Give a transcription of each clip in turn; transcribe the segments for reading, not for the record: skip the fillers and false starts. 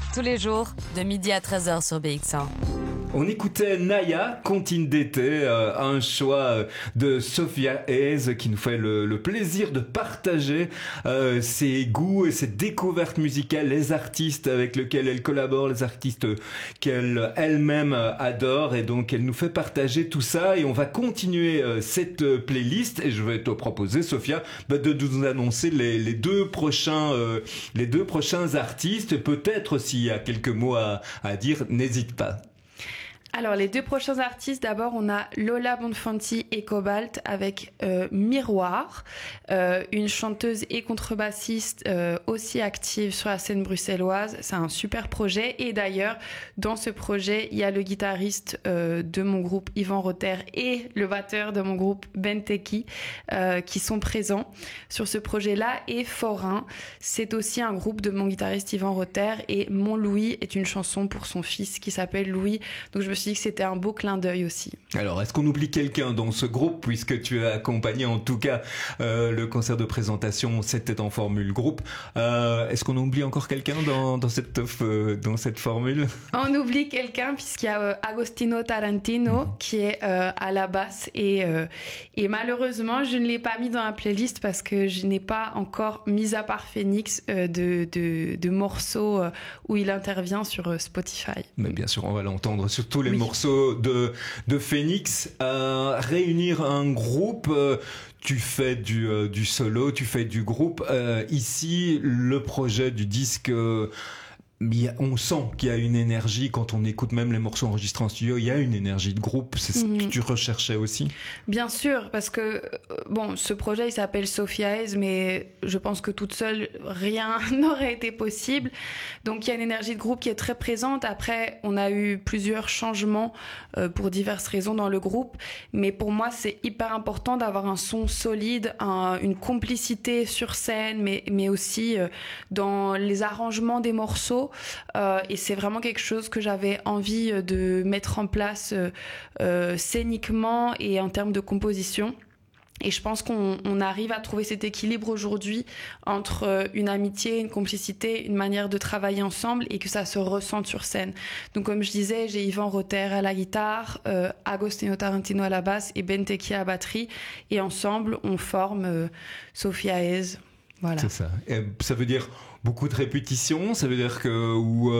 Tous les jours, de midi à 13h sur BX1. On écoutait Naya, Contine d'été, un choix de Sophia Hayes qui nous fait le plaisir de partager ses goûts et ses découvertes musicales, les artistes avec lesquels elle collabore, les artistes qu'elle elle-même adore, et donc elle nous fait partager tout ça. Et on va continuer cette playlist, et je vais te proposer, Sophia, de nous annoncer les deux prochains artistes. Peut-être s'il y a quelques mots à dire, n'hésite pas. Alors, les deux prochains artistes, d'abord, on a Lola Bonfanti et Cobalt avec Miroir, une chanteuse et contrebassiste aussi active sur la scène bruxelloise. C'est un super projet. Et d'ailleurs, dans ce projet, il y a le guitariste de mon groupe, Yvan Rotter, et le batteur de mon groupe, Ben Teki, qui sont présents sur ce projet-là. Et Forain, c'est aussi un groupe de mon guitariste, Yvan Rotter, et Mon Louis est une chanson pour son fils qui s'appelle Louis. Donc, je me suis dit que c'était un beau clin d'œil aussi. Alors, est-ce qu'on oublie quelqu'un dans ce groupe, puisque tu as accompagné en tout cas le concert de présentation, c'était en formule groupe. Est-ce qu'on oublie encore quelqu'un dans cette formule? On oublie quelqu'un puisqu'il y a Agostino Tarantino qui est à la basse et malheureusement je ne l'ai pas mis dans la playlist parce que je n'ai pas encore, mis à part Phoenix, de morceaux où il intervient sur Spotify. Mais bien sûr, on va l'entendre sur tous les morceaux de Phoenix. Réunir un groupe, tu fais du solo, tu fais du groupe. Ici, le projet du disque, on sent qu'il y a une énergie quand on écoute même les morceaux enregistrés en studio. Il y a une énergie de groupe. C'est ce que tu recherchais aussi? Bien sûr, parce que ce projet il s'appelle Sophia Hayes, mais je pense que toute seule rien n'aurait été possible. Donc il y a une énergie de groupe qui est très présente. Après, on a eu plusieurs changements pour diverses raisons dans le groupe, mais pour moi c'est hyper important d'avoir un son solide, une complicité sur scène, mais aussi dans les arrangements des morceaux. Et c'est vraiment quelque chose que j'avais envie de mettre en place scéniquement et en termes de composition. Et je pense qu'on arrive à trouver cet équilibre aujourd'hui entre une amitié, une complicité, une manière de travailler ensemble et que ça se ressente sur scène. Donc comme je disais, j'ai Yvan Rotter à la guitare, Agostino Tarantino à la basse et Ben Teki à la batterie. Et ensemble, on forme Sophia Hayes. Voilà. C'est ça. Et ça veut dire beaucoup de répétitions, ça veut dire que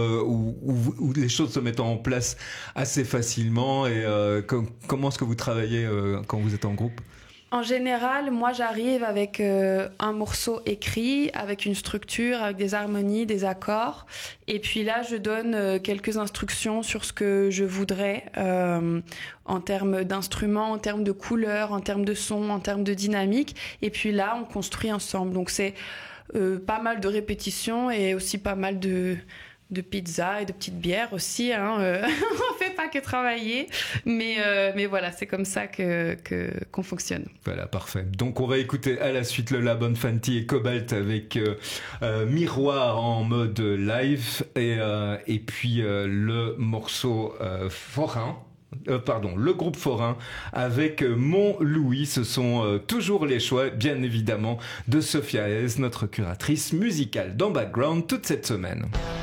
où les choses se mettent en place assez facilement. Et comment est-ce que vous travaillez quand vous êtes en groupe? En général, moi j'arrive avec un morceau écrit, avec une structure, avec des harmonies, des accords. Et puis là, je donne quelques instructions sur ce que je voudrais en termes d'instruments, en termes de couleurs, en termes de son, en termes de dynamique. Et puis là, on construit ensemble. Donc c'est pas mal de répétitions et aussi pas mal de pizza et de petites bières aussi. On fait pas que travailler, mais voilà, c'est comme ça qu'on fonctionne. Voilà, parfait. Donc on va écouter à la suite Lola Bonfanti et Cobalt avec Miroir en mode live et puis le morceau Forain. Le groupe Forain avec Mon Louis. Ce sont toujours les choix, bien évidemment, de Sophia Hayes, notre curatrice musicale dans Background toute cette semaine.